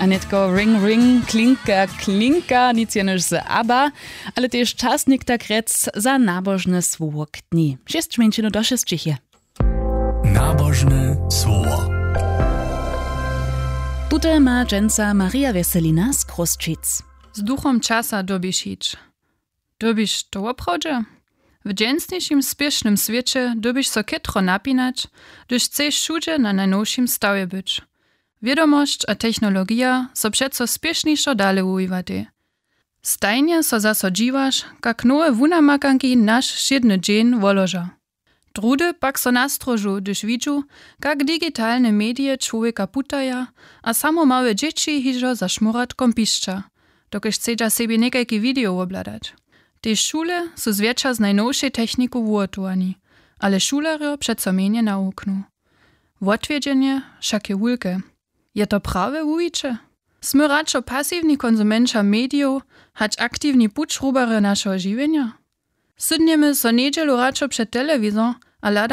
A netko ring ring, klinka klinka, nic jenož z ABBA, ale też czasnik tak rec za nabożne słowo k dni. 6 minut do 6 je. Nabożne słowo. Tutaj ma dżęca Maria Weselina z Kruszczyc. Z duchom czasa dobisz ić. Dobisz to oprawdzie? W dżęsniejszym, spiesznym świecie dobisz so kietro napinać, gdyż chcesz wszędzie na najnowszym stawie być. Wiadomość a technologia so przeco spieszniejszo dalej uwiwady. Stajnie so zasodziwasz, jak nowe wunamakanki nasz siedny dzień woloża. Drudy pak so nastrożu, gdyż widzu, jak digitalne medie człowieka putaja, a samo małe dzieci hižo zašmurat kompiszcza, dokiż chcedza sobie niekajki video obladać. Te szule są zwiecza z najnowszej techniku wuotowani, ale šulerjo przeco mienie nauknu. Wotwiedźenie však je wulke. Je to prawe wujicze? Sme radšo pasivni konsumenča mediów, hać aktywni pučrubare naszego żywienia? Sydniemy so niedzielu radšo przed telewizor, a